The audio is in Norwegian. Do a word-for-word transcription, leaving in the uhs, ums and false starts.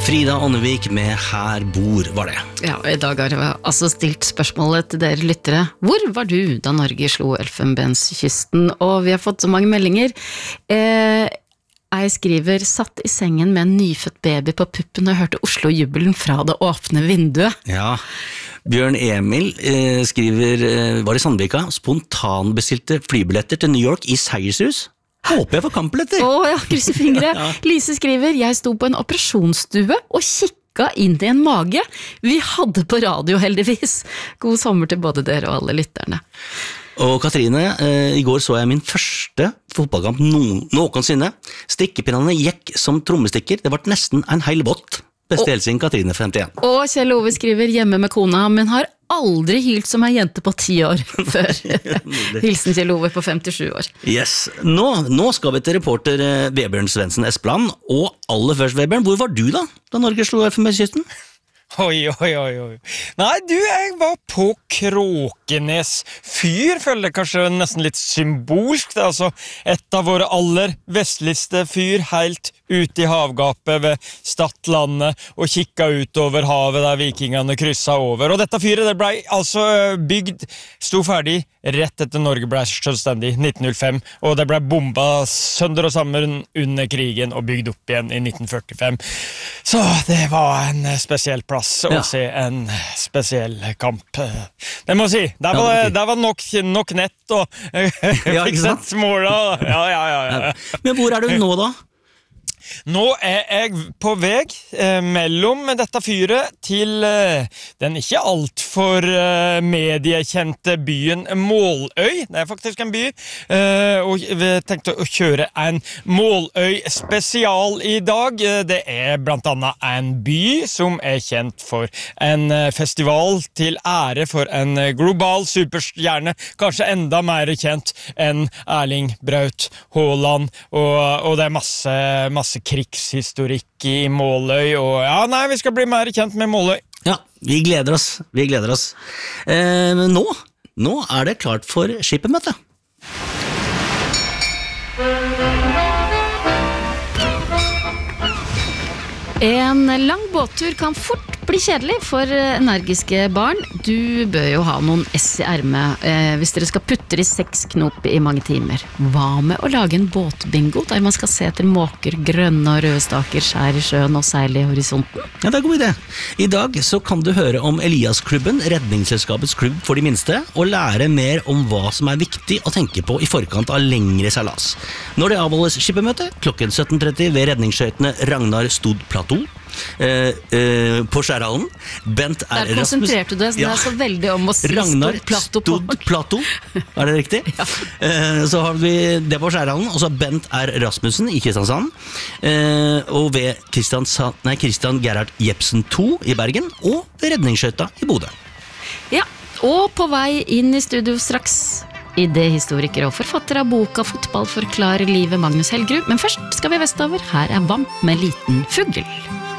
Frida Ånnevik med Her bor, var det. Ja, i dag har jeg altså stilt spørsmålet til dere lyttere. Hvor var du da Norge slo Elfenbenskysten? Og vi har fått så mange meldinger. Eh, jeg skriver, satt i sengen med en nyfødt baby på puppen og hørte Oslo-jubelen fra det åpne vinduet. Ja, Bjørn Emil eh, skriver, eh, var i Sandvika, spontanbestilte flybilletter til New York i seiershus. Håper jeg får kampbilletter. Åh, ja, krysser fingre. Ja. Lise skriver, jeg sto på en operasjonsstue og kikka inn i en mage. Vi hadde på radio heldigvis. God sommer til både dere og alle lytterne. Og Katrine, eh, i går så jeg min første fotballkamp no- noensinne. Stikkepinnene gikk som trommestikker. Det var nesten en hel båt. Beste hilsen, Katrine femtien. Og Kjell Ove skriver hjemme med kona, men har aldri hylt som ei jente på ti år før. Hilsen Kjell Ove på femtisju år. Yes, nå, nå skal vi til reporter eh, Vebjørn Svendsen Espeland. Og aller først, Vebjørn, hvor var du da, da Norge slo Elfenbenskysten? Oi, oi, oi, oi. Nei, du, jeg var på Kråkenes fyr, føler jeg kanskje nesten litt symbolsk. Det er altså et av våre aller vestligste fyr, helt ute i havgapet ved Stadlandet, og kikka ut over havet der vikingene krysset over. Og dette fyret det ble altså bygd, sto ferdig rett etter Norge ble selvstendig, nitten null fem, og det ble bomba sønder og sammen under krigen og bygd opp igjen i nitten førtifem. Så det var en spesiell plass å Ja. se en spesiell kamp. Det må jeg si, der var, Ja, det må jeg si. der var nok, nok nett, og Ja, fikk ikke sant? sett måla. Ja, ja, ja, ja. Men hvor er du nå da? Nå er jeg på vei eh, mellom dette fyret til eh, den ikke alt for eh, mediekjente byen Måløy. Det er faktisk en by, eh, og vi tenkte å kjøre en Måløy spesial i dag. Eh, Det er blant annet en by som er kjent for en eh, festival til ære for en eh, global superstjerne, kanskje enda mer kjent enn Erling Braut Haaland, og, og det er masse, masse krigshistorikk i Måløy, og ja, nei, vi skal bli mer kjent med Måløy. Ja, vi gleder oss, vi gleder oss. Eh, men nå, nå er det klart for skippermøte. En lang båttur kan fort bli kjedelig for energiske barn. Du bør jo ha noen S i ermet eh, hvis dere skal putte i seks knop i mange timer. Hva med å lage en båtbingo der man skal se etter måker, grønne og røde staker, skjær i sjøen og seil i horisonten? Ja, det er en god idé. I dag så kan du høre om Elias-klubben, redningsselskapets klubb for de minste, og lære mer om hva som er viktig å tenke på i forkant av lengre seilas. Når det avholdes skippermøte klokken sytten tretti ved redningsskøytene Ragnar Stod Plateau, eh, eh, på Skjærhallen. Bent R. Der konsentrerte du deg, så det er så veldig om å si Ragnar Stod Plateau på. Stod Plateau, er det riktig? Ja. Eh, så har vi det på Skjærhallen, og så Bent R. Rasmussen i Kristiansand, eh, og ved Christian, nei, Christian Gerhard Jepsen to i Bergen, og ved redningsskøyta i Bodø. Ja, og på vei inn i studio straks idéhistoriker og forfatter av boka Fotball forklarer livet, Magnus Helgerud. Men først skal vi vestover. Her er Vamp med Liten fugl.